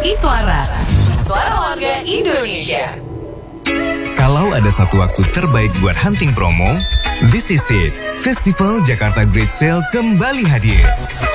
Iswara, suara warga Indonesia. Kalau ada satu waktu terbaik buat hunting promo, this is it. Festival Jakarta Great Sale kembali hadir.